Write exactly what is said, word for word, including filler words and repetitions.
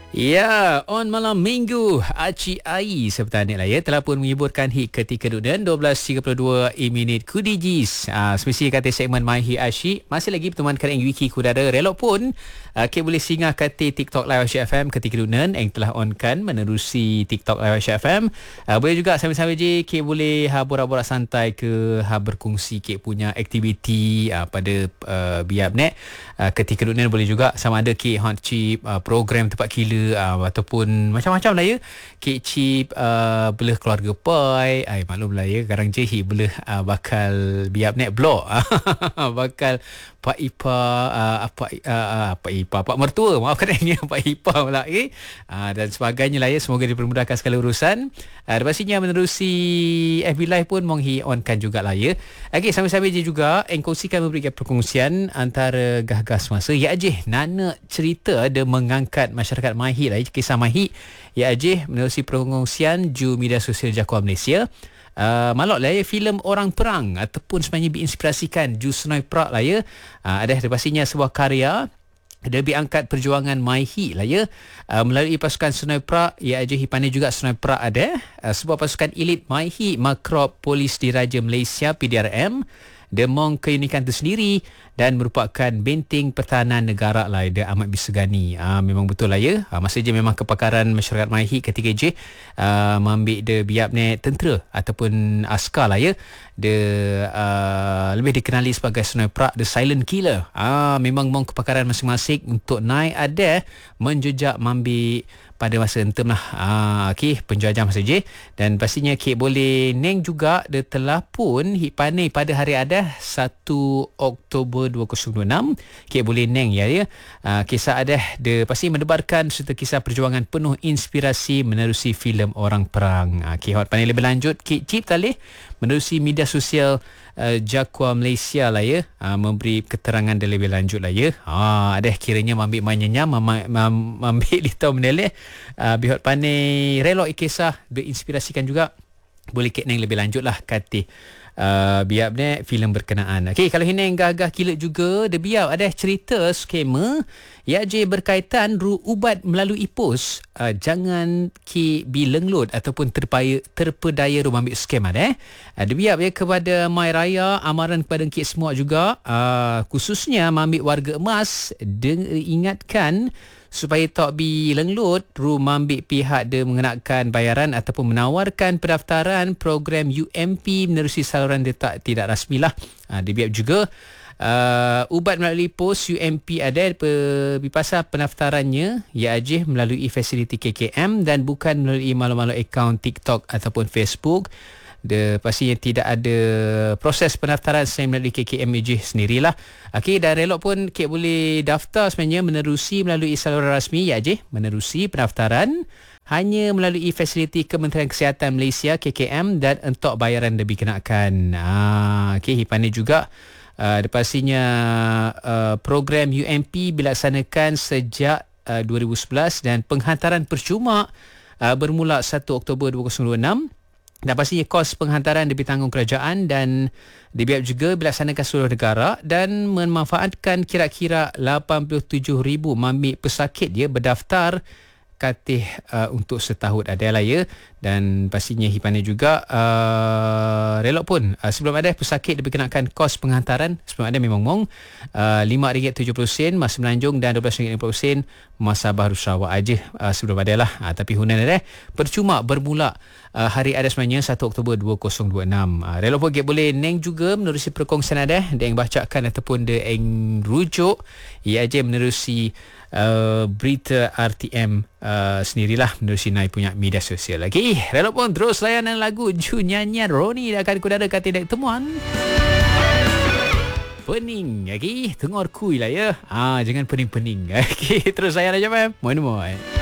Ya, on malam minggu Aci Ai seperti ni lah ya, telah pun menghiburkan hit ketika dunia dua belas tiga puluh dua minit Kudijis. Ah, semestinya kata segmen My Hit Asyik masih lagi berteman dengan Wiki Kudara. Relok pun uh, Kek boleh singgah kata TikTok Live Asyik F M ketika dunia yang telah on kan menerusi TikTok Live Asyik F M. Uh, boleh juga sambil-sambil je Kek boleh ha, borak-borak santai ke ha, berkongsi Kek punya aktiviti uh, pada uh, biar net uh, ketika dunia. Boleh juga sama ada Kek hot chip uh, program tempat kila Uh, ataupun macam-macam lah ya. Kek Chip uh, belah keluarga Pai. Ay, maklum lah ya, garang je belah uh, bakal biar net blog. Bakal Pak Ipa uh, apa uh, Pak Ipa Pak Mertua, maafkan ini Pak Ipa pula okay? uh, dan sebagainya lah ya. Semoga dipermudahkan segala urusan. Uh, pastinya menerusi F B Live pun monghi onkan jugalah ya. Okey, sambil-sambil je juga engkongsikan memberikan perkongsian antara gah-gas masa. Ya je, nana cerita ada mengangkat masyarakat Mahir lah, kisah Mahir. Ya je, menerusi perkongsian ju media sosial Jaguar Malaysia. Uh, malok lah ya, filem Orang Perang ataupun sebenarnya diinspirasikan ju Senoi Prak lah ya. Uh, ada pastinya sebuah karya dia diangkat perjuangan Mahir lah ya, uh, melalui pasukan Senoi Prak. Ya aja hipane juga Senoi Prak ada uh, sebuah pasukan elit Mahir Makrop Polis Diraja Malaysia P D R M. Demong keunikan tersendiri dan merupakan benteng pertahanan negara lah. Dia amat disegani. Ah, memang betul lah ya. Ah, masa je memang kepakaran masyarakat Mahir ketika je uh, mengambil dia biap ni tentera ataupun askar lah ya. Dia uh, lebih dikenali sebagai Senoi Prak, The Silent Killer. Ah, memang mong kepakaran masing-masing untuk naik ada menjejak mambi pada masa entem lah. Ah, okay, penjajah masa je. Dan pastinya Kek boleh neng juga dia telah pun hit panai pada hari ada satu Oktober dua ribu dua puluh enam. Kek boleh neng ya ya. Ah, kisah ada dia pasti mendebarkan serta kisah perjuangan penuh inspirasi menerusi filem Orang Perang. Ah, okay, hot panai lebih lanjut Kek Cip talih menerusi media sosial Uh, Jaguar Malaysia lah ya, uh, memberi keterangan dan lebih lanjut lah ya. Ah, ada kiranya mambil mainnya mambil litau meneleh uh, bihot pandai relok kisah diinspirasikan juga. Boleh kek neng lebih lanjut lah kata uh, biar ni filem berkenaan. Okey, kalau ini gagah kilat juga dia biar ada cerita skema ya je berkaitan ru ubat melalui pos. Uh, jangan ki bilenglot ataupun terpaya terpedaya ru ambil skema eh. Uh, dia biar ya kepada Mai Raya, amaran kepada kik semua juga, uh, khususnya ambil warga emas, diingatkan supaya tak bi lenglot ru mambik pihak dia mengenakan bayaran ataupun menawarkan pendaftaran program U M P menerusi saluran dia tak tidak rasmi lah. Ha, dia biar juga uh, ubat melalui pos U M P ada berpasal pendaftarannya ya ajih melalui fasiliti K K M dan bukan melalui malu-malu akaun TikTok ataupun Facebook. Dia pastinya tidak ada proses pendaftaran selain melalui K K M A J sendirilah. Okey, dan relok pun Kek boleh daftar sebenarnya menerusi melalui saluran rasmi ya je, menerusi pendaftaran hanya melalui fasiliti Kementerian Kesihatan Malaysia K K M dan entok bayaran lebih kenakan. Ah, okey, hipan ni juga uh, pastinya uh, program U M P dilaksanakan sejak uh, dua ribu sebelas dan penghantaran percuma uh, bermula satu Oktober dua ribu dua puluh enam. Dan pastinya kos penghantaran lebih tanggung kerajaan dan dibiak juga dilaksanakan seluruh negara dan memanfaatkan kira-kira lapan puluh tujuh ribu mamik pesakit dia berdaftar katih uh, untuk setahun ada lah ya. Dan pastinya hipannya juga uh, relok pun uh, sebelum ada pesakit dikenakan kos penghantaran. Sebelum ada memang mong uh, lima ringgit tujuh puluh sen masa Semenanjung dan dua belas ringgit lima puluh sen masa Baru Sarawak aja uh, sebelum ada lah. Uh, tapi hunan ada percuma bermula uh, hari ada sebenarnya satu Oktober dua ribu dua puluh enam. Uh, relok pun boleh neng juga menerusi perkongsian ada dia yang bacakan ataupun dia yang rujuk ia aja menerusi Uh, berita R T M uh, sendirilah menerusi naik punya media sosial lagi. Relok pun terus layanan lagu Ju nyanyian Roni dah akan kudara kata dek temuan pening lagi tengok kui lah ya. Ah, jangan pening-pening. Okey, terus layanan je mem. Mohon mohon.